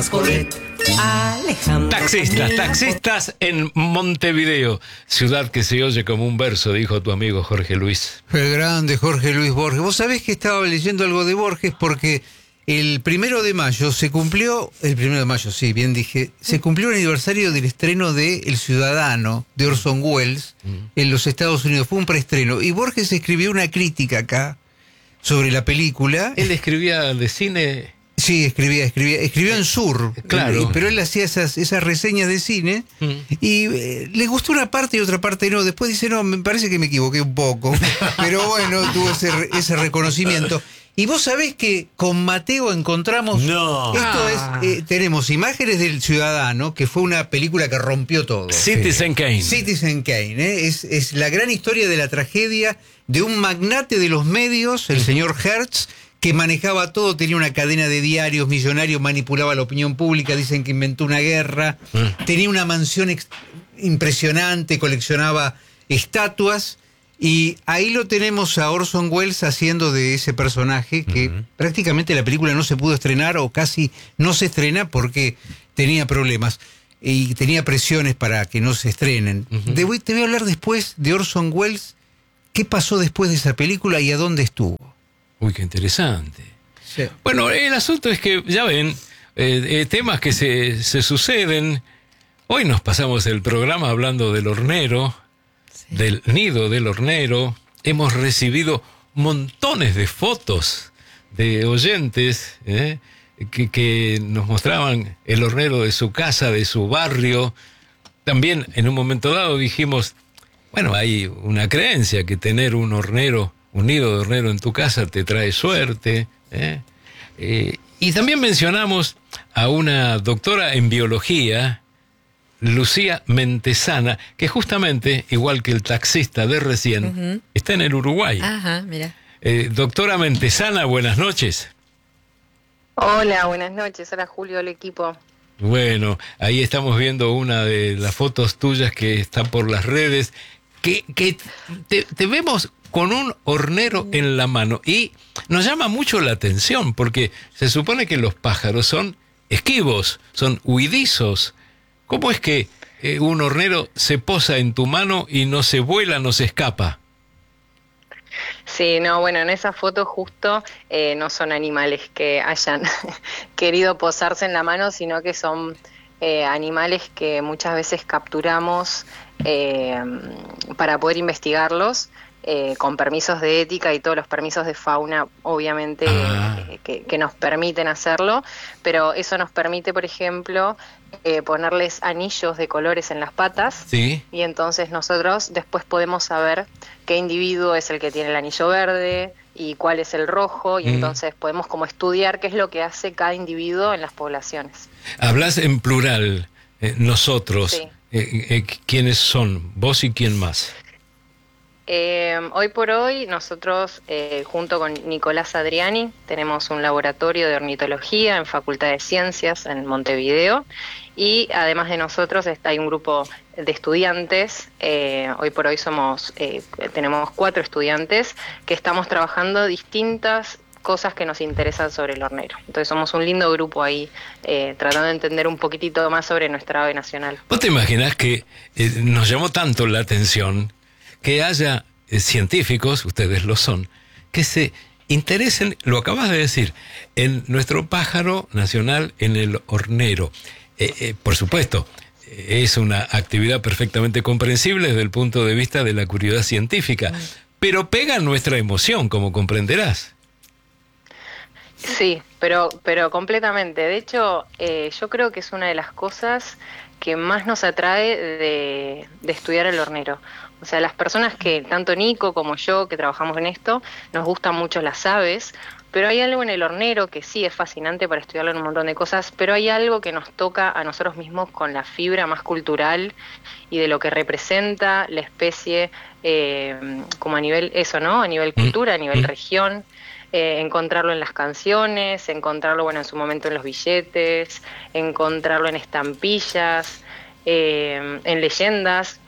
Taxistas en Montevideo, ciudad que se oye como un verso, dijo tu amigo Jorge Luis. El grande Jorge Luis Borges. Vos sabés que estaba leyendo algo de Borges porque el 1 de mayo se cumplió, sí, bien dije, se cumplió el aniversario del estreno de El Ciudadano, de Orson Welles, en los Estados Unidos. Fue un preestreno. Y Borges escribió una crítica acá sobre la película. Él escribía de cine. Sí, escribió en Sur, claro. Pero él hacía esas reseñas de cine y le gustó una parte y otra parte no. Después dice, no, me parece que me equivoqué un poco, pero bueno, tuvo ese reconocimiento. Y vos sabés que con Mateo encontramos... No. Tenemos imágenes del Ciudadano, que fue una película que rompió todo. Citizen Kane. Citizen Kane, es la gran historia de la tragedia de un magnate de los medios, el señor Hertz, que manejaba todo, tenía una cadena de diarios, millonario, manipulaba la opinión pública, dicen que inventó una guerra, tenía una mansión impresionante, coleccionaba estatuas, y ahí lo tenemos a Orson Welles haciendo de ese personaje que prácticamente la película no se pudo estrenar o casi no se estrena porque tenía problemas y tenía presiones para que no se estrenen. Te voy a hablar después de Orson Welles, qué pasó después de esa película y a dónde estuvo. Uy, qué interesante. Sí. Bueno, el asunto es que, ya ven, temas que se suceden. Hoy nos pasamos el programa hablando del hornero, del nido del hornero. Hemos recibido montones de fotos de oyentes que nos mostraban el hornero de su casa, de su barrio. También en un momento dado dijimos, bueno, hay una creencia que tener un hornero, un nido de hornero en tu casa te trae suerte. Y también mencionamos a una doctora en biología, Lucía Mentesana, que justamente, igual que el taxista de recién, está en el Uruguay. Ajá, mira. Doctora Mentesana, buenas noches. Hola, buenas noches. Hola, Julio, el equipo. Bueno, ahí estamos viendo una de las fotos tuyas que está por las redes, que te vemos con un hornero en la mano y nos llama mucho la atención porque se supone que los pájaros son esquivos, son huidizos. ¿Cómo es que un hornero se posa en tu mano y no se vuela, no se escapa? Sí, no, bueno, en esa foto justo no son animales que hayan querido posarse en la mano, sino que son animales que muchas veces capturamos para poder investigarlos. Con permisos de ética y todos los permisos de fauna, obviamente, que nos permiten hacerlo, pero eso nos permite, por ejemplo, ponerles anillos de colores en las patas, ¿sí? Y entonces nosotros después podemos saber qué individuo es el que tiene el anillo verde y cuál es el rojo, y entonces podemos como estudiar qué es lo que hace cada individuo en las poblaciones. Hablas en plural, nosotros. Sí. ¿Quiénes son? ¿Vos y quién más? Hoy por hoy nosotros junto con Nicolás Adriani tenemos un laboratorio de ornitología en Facultad de Ciencias en Montevideo, y además de nosotros hay un grupo de estudiantes. Hoy por hoy tenemos 4 estudiantes que estamos trabajando distintas cosas que nos interesan sobre el hornero. Entonces somos un lindo grupo ahí tratando de entender un poquitito más sobre nuestra ave nacional. ¿Vos te imaginás que nos llamó tanto la atención que haya científicos, ustedes lo son, que se interesen, lo acabas de decir, en nuestro pájaro nacional, en el hornero? Por supuesto, es una actividad perfectamente comprensible desde el punto de vista de la curiosidad científica, pero pega nuestra emoción, como comprenderás. Sí, pero completamente. De hecho, yo creo que es una de las cosas que más nos atrae de estudiar el hornero. O sea, las personas que, tanto Nico como yo, que trabajamos en esto, nos gustan mucho las aves, pero hay algo en el hornero que sí es fascinante para estudiarlo en un montón de cosas, pero hay algo que nos toca a nosotros mismos con la fibra más cultural y de lo que representa la especie, como a nivel eso, ¿no? A nivel cultura, a nivel región. Encontrarlo en las canciones, encontrarlo, bueno, en su momento en los billetes, encontrarlo en estampillas, en leyendas.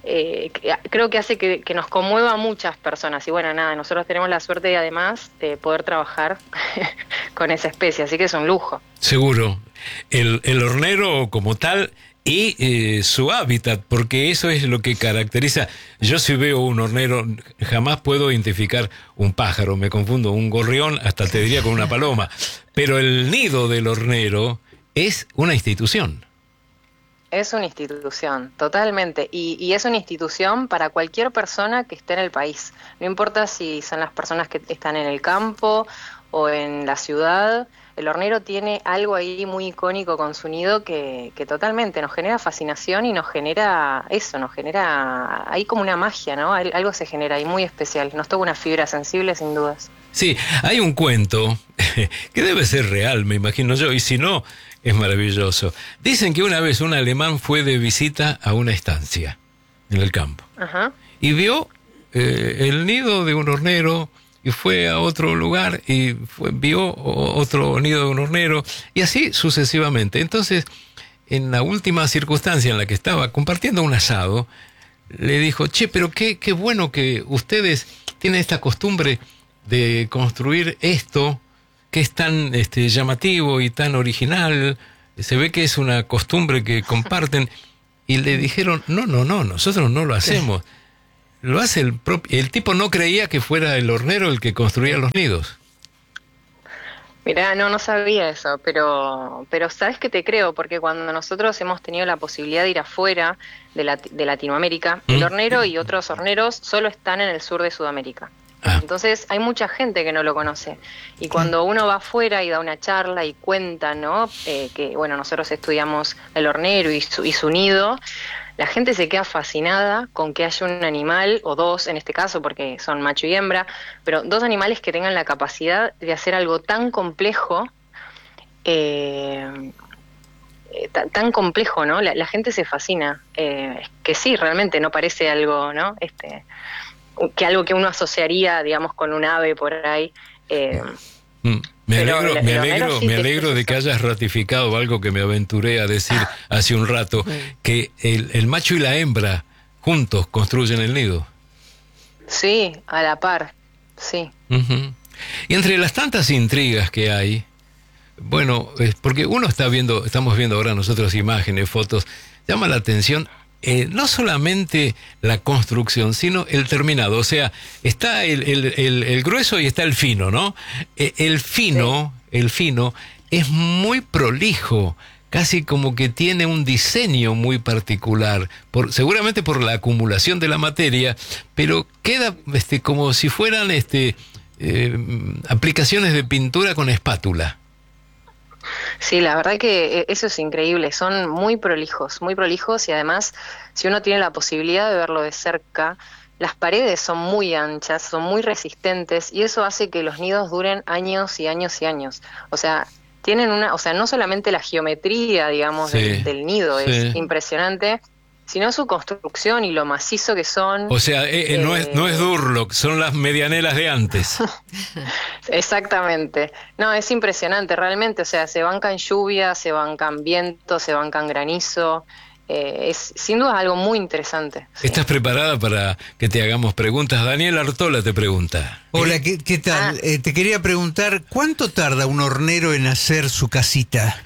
creo que hace que nos conmueva a muchas personas. Y bueno, nada, nosotros tenemos la suerte de, además de poder trabajar con esa especie, así que es un lujo. Seguro. El hornero como tal y su hábitat, porque eso es lo que caracteriza. Yo si veo un hornero jamás puedo identificar un pájaro, me confundo, un gorrión, hasta te diría con una paloma. Pero el nido del hornero es una institución. Es una institución, totalmente, y es una institución para cualquier persona que esté en el país. No importa si son las personas que están en el campo o en la ciudad, el hornero tiene algo ahí muy icónico con su nido que totalmente nos genera fascinación y nos genera eso, nos genera ahí como una magia, ¿no? Algo se genera ahí muy especial, nos toca una fibra sensible sin dudas. Sí, hay un cuento que debe ser real, me imagino yo, y si no, es maravilloso. Dicen que una vez un alemán fue de visita a una estancia en el campo. Ajá. Y vio el nido de un hornero y fue a otro lugar y vio otro nido de un hornero y así sucesivamente. Entonces, en la última circunstancia en la que estaba compartiendo un asado, le dijo, che, pero qué bueno que ustedes tienen esta costumbre de construir esto que es tan llamativo y tan original. Se ve que es una costumbre que comparten. Y le dijeron, no, nosotros no lo hacemos. Lo hace el tipo no creía que fuera el hornero el que construía los nidos. Mirá, no sabía eso, pero sabes que te creo, porque cuando nosotros hemos tenido la posibilidad de ir afuera de Latinoamérica, el hornero y otros horneros solo están en el sur de Sudamérica. Entonces hay mucha gente que no lo conoce, y cuando uno va afuera y da una charla y cuenta, ¿no? Que bueno, nosotros estudiamos el hornero y su nido, la gente se queda fascinada con que haya un animal, o dos en este caso, porque son macho y hembra, pero dos animales que tengan la capacidad de hacer algo tan complejo, tan complejo, ¿no? La gente se fascina, que sí, realmente no parece algo, ¿no? Que algo que uno asociaría, digamos, con un ave por ahí. Me alegro de que hayas ratificado algo que me aventuré a decir hace un rato, que el macho y la hembra juntos construyen el nido. Sí, a la par, sí. Uh-huh. Y entre las tantas intrigas que hay, bueno, porque estamos viendo ahora nosotros imágenes, fotos, llama la atención no solamente la construcción, sino el terminado. O sea, está el grueso y está el fino, ¿no? El fino es muy prolijo, casi como que tiene un diseño muy particular, seguramente por la acumulación de la materia, pero queda como si fueran aplicaciones de pintura con espátula. Sí, la verdad que eso es increíble, son muy prolijos y además, si uno tiene la posibilidad de verlo de cerca, las paredes son muy anchas, son muy resistentes y eso hace que los nidos duren años y años y años. O sea, no solamente la geometría, digamos, sí, del nido es impresionante, sino su construcción y lo macizo que son. O sea, no es Durlock, son las medianelas de antes. Exactamente. No, es impresionante realmente, o sea, se bancan lluvia, se bancan viento, se bancan granizo. Es sin duda algo muy interesante. Sí. ¿Estás preparada para que te hagamos preguntas? Daniel Artola te pregunta. Hola, ¿qué tal? Te quería preguntar, ¿cuánto tarda un hornero en hacer su casita?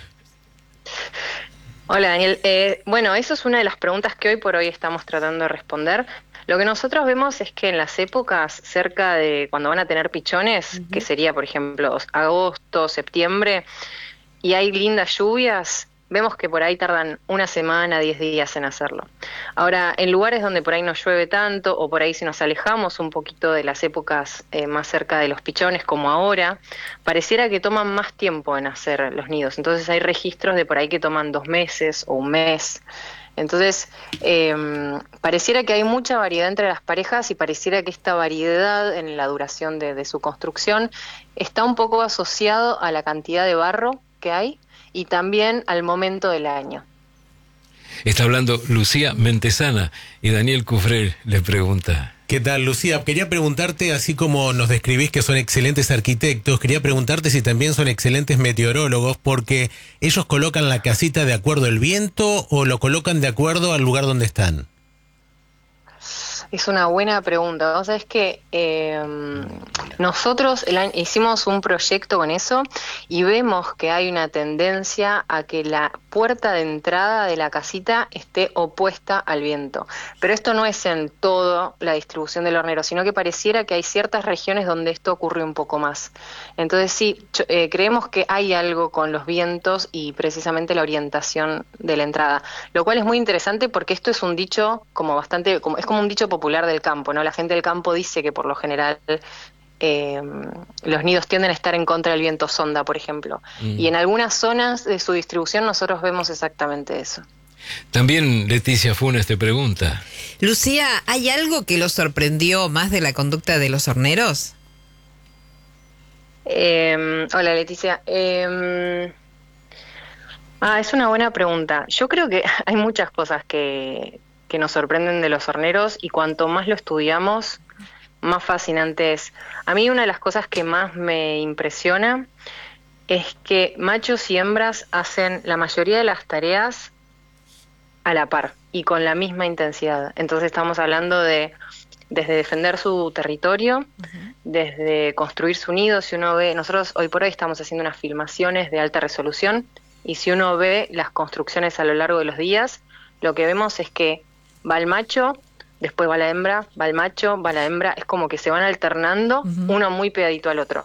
Hola Daniel, bueno, eso es una de las preguntas que hoy por hoy estamos tratando de responder. Lo que nosotros vemos es que en las épocas cerca de cuando van a tener pichones, que sería por ejemplo agosto, septiembre, y hay lindas lluvias, vemos que por ahí tardan una semana, 10 días en hacerlo. Ahora, en lugares donde por ahí no llueve tanto, o por ahí si nos alejamos un poquito de las épocas más cerca de los pichones, como ahora, pareciera que toman más tiempo en hacer los nidos. Entonces hay registros de por ahí que toman 2 meses o 1 mes. Entonces, pareciera que hay mucha variedad entre las parejas y pareciera que esta variedad en la duración de su construcción está un poco asociado a la cantidad de barro que hay y también al momento del año. Está hablando Lucía Mentesana y Daniel Cufré le pregunta. ¿Qué tal, Lucía? Quería preguntarte, así como nos describís que son excelentes arquitectos, quería preguntarte si también son excelentes meteorólogos, porque ellos colocan la casita de acuerdo al viento o lo colocan de acuerdo al lugar donde están. Es una buena pregunta. Vos sabés que nosotros hicimos un proyecto con eso y vemos que hay una tendencia a que la puerta de entrada de la casita esté opuesta al viento. Pero esto no es en toda la distribución del hornero, sino que pareciera que hay ciertas regiones donde esto ocurre un poco más. Entonces sí, creemos que hay algo con los vientos y precisamente la orientación de la entrada, lo cual es muy interesante porque esto es un dicho es como un dicho popular del campo, ¿no? La gente del campo dice que por lo general los nidos tienden a estar en contra del viento sonda, por ejemplo. Y en algunas zonas de su distribución nosotros vemos exactamente eso. También Leticia Funes te pregunta. Lucía, ¿hay algo que los sorprendió más de la conducta de los horneros? Hola Leticia. Es una buena pregunta. Yo creo que hay muchas cosas que nos sorprenden de los horneros y cuanto más lo estudiamos, más fascinante es. A mí una de las cosas que más me impresiona es que machos y hembras hacen la mayoría de las tareas a la par y con la misma intensidad. Entonces estamos hablando de desde defender su territorio, desde construir su nido. Si uno ve, nosotros hoy por hoy estamos haciendo unas filmaciones de alta resolución y si uno ve las construcciones a lo largo de los días, lo que vemos es que va el macho, después va la hembra, va el macho, va la hembra, es como que se van alternando, uno muy pegadito al otro.